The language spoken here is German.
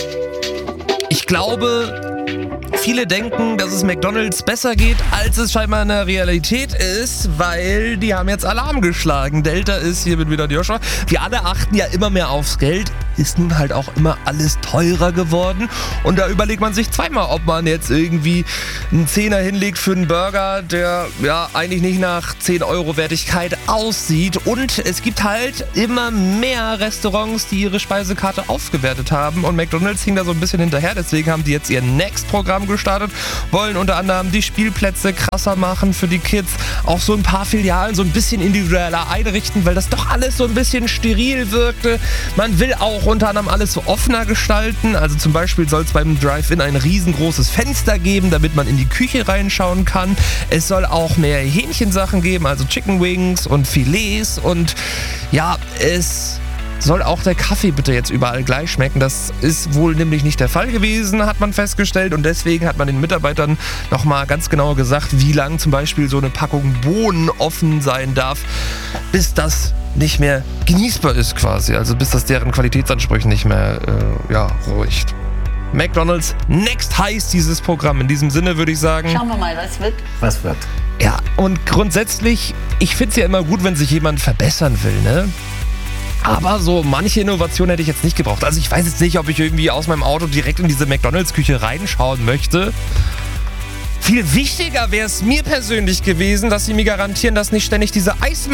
Ich glaube, viele denken, dass es McDonald's besser geht, als es scheinbar in der Realität ist, weil die haben jetzt Alarm geschlagen. Delta ist, hier bin wieder Joshua. Wir alle achten ja immer mehr aufs Geld. Ist nun halt auch immer alles teurer geworden. Und da überlegt man sich zweimal, ob man jetzt irgendwie einen Zehner hinlegt für einen Burger, der ja eigentlich nicht nach 10 Euro Wertigkeit aussieht. Und es gibt halt immer mehr Restaurants, die ihre Speisekarte aufgewertet haben. Und McDonald's hing da so ein bisschen hinterher. Deswegen haben die jetzt ihr Next-Programm gestartet. Wollen unter anderem die Spielplätze krasser machen für die Kids. Auch so ein paar Filialen so ein bisschen individueller einrichten, weil das doch alles so ein bisschen steril wirkte. Man will auch unter anderem alles so offener gestalten. Also zum Beispiel soll es beim Drive-In ein riesengroßes Fenster geben, damit man in die Küche reinschauen kann. Es soll auch mehr Hähnchensachen geben, also Chicken Wings und Filets. Und ja, es soll auch der Kaffee bitte jetzt überall gleich schmecken. Das ist wohl nämlich nicht der Fall gewesen, hat man festgestellt. Und deswegen hat man den Mitarbeitern nochmal ganz genau gesagt, wie lang zum Beispiel so eine Packung Bohnen offen sein darf, bis das nicht mehr genießbar ist quasi. Also bis das deren Qualitätsansprüchen nicht mehr ruhigt. McDonald's Next heißt dieses Programm. In diesem Sinne würde ich sagen... Schauen wir mal, was wird. Ja, und grundsätzlich, ich finde es ja immer gut, wenn sich jemand verbessern will, ne? Aber so manche Innovation hätte ich jetzt nicht gebraucht. Also ich weiß jetzt nicht, ob ich irgendwie aus meinem Auto direkt in diese McDonald's-Küche reinschauen möchte. Viel wichtiger wäre es mir persönlich gewesen, dass sie mir garantieren, dass nicht ständig diese Eismaschine